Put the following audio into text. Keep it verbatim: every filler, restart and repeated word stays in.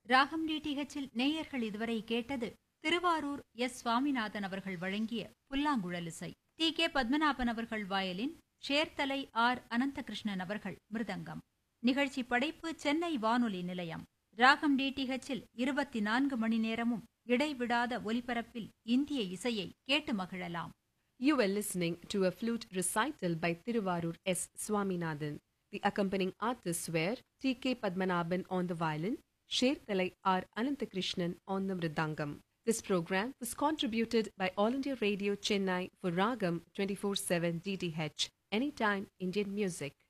ராகம் டிடிஹெச்சில் நேயர்கள் இதுவரை கேட்டது திருவாரூர் எஸ் சுவாமிநாதன் அவர்கள் வழங்கிய புல்லாங்குழல் இசை. டி கே பத்மநாபன் அவர்கள் வயலின், சேர்த்தலை ஆர் அனந்தகிருஷ்ணன் அவர்கள் மிருதங்கம். நிகழ்ச்சி படைப்பு சென்னை வானொலி நிலையம். ராகம் டிடிஹெச்சில் இருபத்தி நான்கு மணி நேரமும் இடைவிடாத ஒலிபரப்பில் இந்திய இசையை கேட்டு மகிழலாம். You were listening to a flute recital by Thiruvarur S. Swaminathan. The accompanying artists were T K Padmanabhan on the violin, Sherthalai R. Ananthakrishnan on the mridangam. This program was contributed by All India Radio Chennai for Ragam twenty-four seven D T H, Anytime Indian Music.